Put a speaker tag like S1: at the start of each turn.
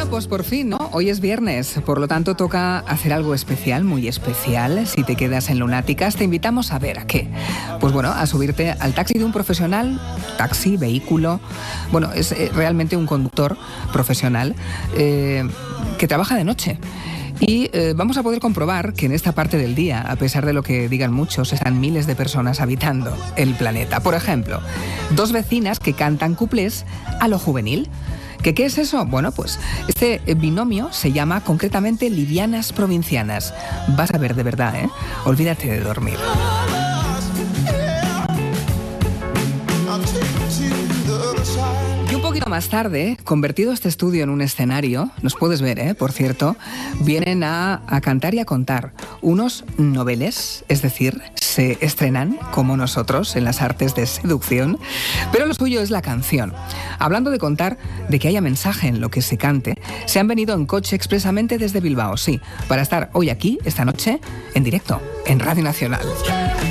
S1: Bueno, pues por fin, ¿no? Hoy es viernes, por lo tanto toca hacer algo especial, muy especial. Si te quedas en Lunáticas, te invitamos a ver a qué. Pues bueno, a subirte al taxi de un profesional, taxi, vehículo. Bueno, es realmente un conductor profesional que trabaja de noche. Y vamos a poder comprobar que en esta parte del día, a pesar de lo que digan muchos, están miles de personas habitando el planeta. Por ejemplo, 2 vecinas que cantan cuplés a lo juvenil. ¿Qué es eso? Bueno, pues este binomio se llama concretamente livianas provincianas. Vas a ver de verdad, ¿eh? Olvídate de dormir. Y un poquito más tarde, convertido este estudio en un escenario, nos puedes ver, por cierto, vienen a cantar y a contar unos noveles, es decir, se estrenan como nosotros en las artes de seducción, pero lo suyo es la canción. Hablando de contar, de que haya mensaje en lo que se cante, se han venido en coche expresamente desde Bilbao, sí, para estar hoy aquí, esta noche, en directo, en Radio Nacional.